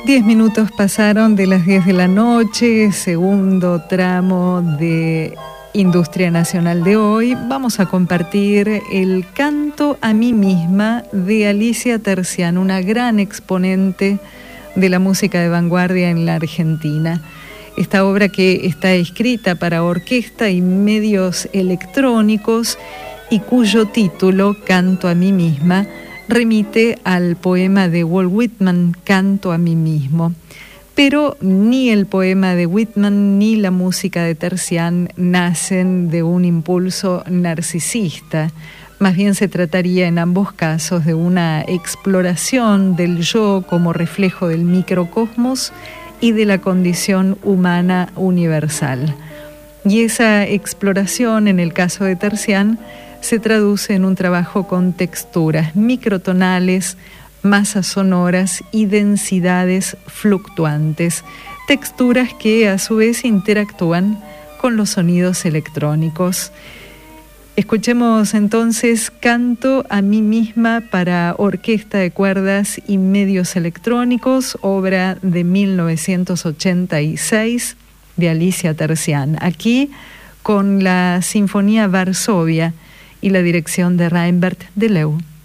10 minutos pasaron de las 10 de la noche, segundo tramo de Industria Nacional de hoy. Vamos a compartir el Canto a mí misma de Alicia Terzian, una gran exponente de la música de vanguardia en la Argentina. Esta obra, que está escrita para orquesta y medios electrónicos y cuyo título, Canto a mí misma, remite al poema de Walt Whitman, Canto a mí mismo. Pero ni el poema de Whitman ni la música de Terzian nacen de un impulso narcisista. Más bien se trataría en ambos casos de una exploración del yo como reflejo del microcosmos y de la condición humana universal. Y esa exploración, en el caso de Terzian, se traduce en un trabajo con texturas microtonales, masas sonoras y densidades fluctuantes, texturas que a su vez interactúan con los sonidos electrónicos. Escuchemos entonces Canto a mí misma para orquesta de cuerdas y medios electrónicos, obra de 1986 de Alicia Terzian, aquí con la Sinfonía Varsovia y la dirección de Reinbert de Leeuw.